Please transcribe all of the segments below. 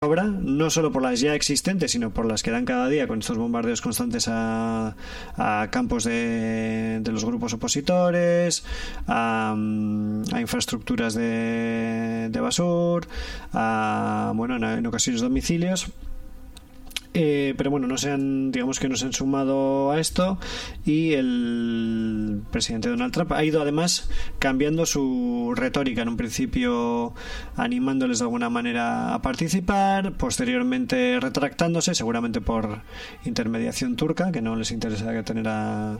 obra, no solo por las ya existentes, sino por las que dan cada día con estos bombardeos constantes a campos de los grupos opositores, a infraestructuras de Basur, en ocasiones domicilios. Pero bueno, digamos que no se han sumado a esto, y el presidente Donald Trump ha ido además cambiando su retórica, en un principio animándoles de alguna manera a participar, posteriormente retractándose, seguramente por intermediación turca, que no les interesa tener al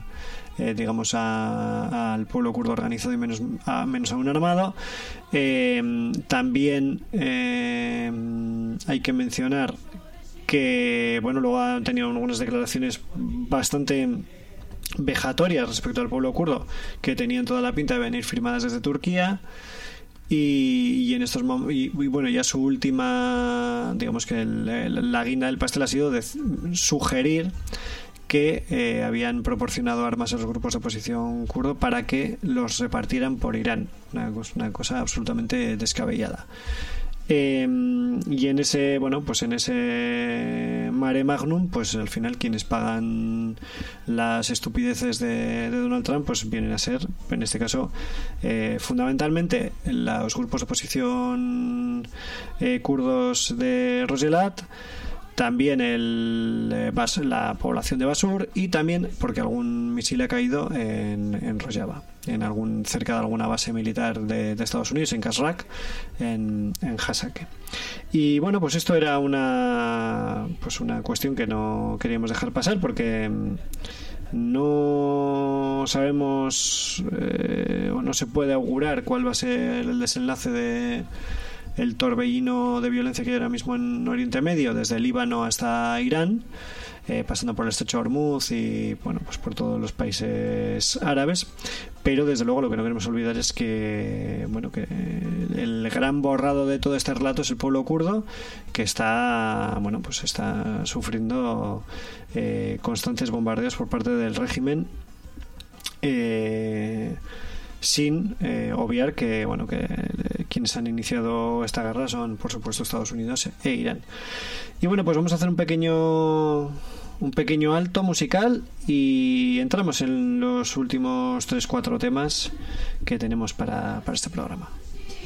pueblo kurdo organizado y menos aún armado. También hay que mencionar que luego han tenido algunas declaraciones bastante vejatorias respecto al pueblo kurdo, que tenían toda la pinta de venir firmadas desde Turquía, y en estos ya su última, digamos que la guinda del pastel ha sido de sugerir que habían proporcionado armas a los grupos de oposición kurdo para que los repartieran por Irán, una cosa absolutamente descabellada. Y en ese mare magnum, pues al final quienes pagan las estupideces de Donald Trump pues vienen a ser, en este caso, fundamentalmente los grupos de oposición kurdos de Rojhelat, también la población de Basur, y también porque algún misil ha caído en Rojava, cerca de alguna base militar de Estados Unidos, en Kasrak, en Hasake. Y bueno, pues esto era una cuestión que no queríamos dejar pasar, porque no sabemos o no se puede augurar cuál va a ser el desenlace el torbellino de violencia que hay ahora mismo en Oriente Medio, desde el Líbano hasta Irán, pasando por el estrecho de Hormuz y pues por todos los países árabes. Pero desde luego lo que no queremos olvidar es que el gran borrado de todo este relato es el pueblo kurdo, que está sufriendo constantes bombardeos por parte del régimen, sin obviar que quienes han iniciado esta guerra son, por supuesto, Estados Unidos e Irán. Y pues vamos a hacer un pequeño alto musical y entramos en los últimos 3-4 temas que tenemos para este programa.